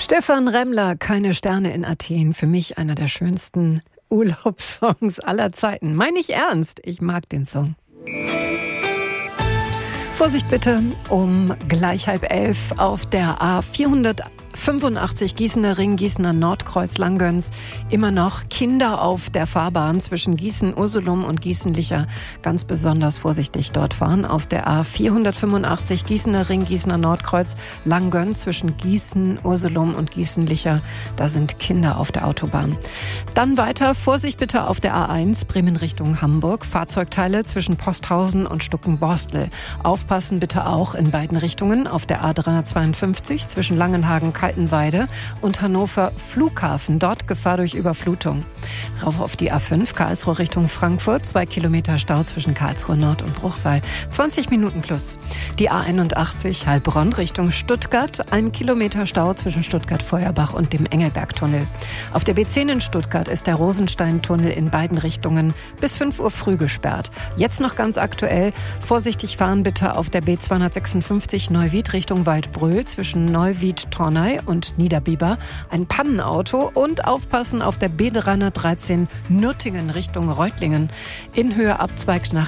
Stefan Remmler, Keine Sterne in Athen. Für mich einer der schönsten Urlaubssongs aller Zeiten. Meine ich ernst, ich mag den Song. Vorsicht bitte, um gleich 10:30 auf der A485 Gießener Ring, Gießener Nordkreuz, Langgöns. Immer noch Kinder auf der Fahrbahn zwischen Gießen-Ursulum und Gießen-Licher. Ganz besonders vorsichtig dort fahren. Auf der A485 Gießener Ring, Gießener Nordkreuz, Langgöns zwischen Gießen-Ursulum und Gießen-Licher. Da sind Kinder auf der Autobahn. Dann weiter, Vorsicht bitte auf der A1 Bremen Richtung Hamburg. Fahrzeugteile zwischen Posthausen und Stuckenborstel. Aufpassen bitte auch in beiden Richtungen auf der A352 zwischen Langenhagen, Kaltenweide und Hannover Flughafen. Dort Gefahr durch Überflutung. Rauf auf die A5 Karlsruhe Richtung Frankfurt. 2 Kilometer Stau zwischen Karlsruhe Nord und Bruchsal. 20 Minuten plus. Die A81 Heilbronn Richtung Stuttgart. 1 Kilometer Stau zwischen Stuttgart-Feuerbach und dem Engelbergtunnel. Auf der B10 in Stuttgart ist der Rosensteintunnel in beiden Richtungen bis 5 Uhr früh gesperrt. Jetzt noch ganz aktuell. Vorsichtig fahren bitte auf der B256 Neuwied Richtung Waldbröl zwischen Neuwied-Tornay und Niederbiber. Ein Pannenauto und aufpassen auf der B313 Nürtingen Richtung Reutlingen. In Höhe abzweigt nach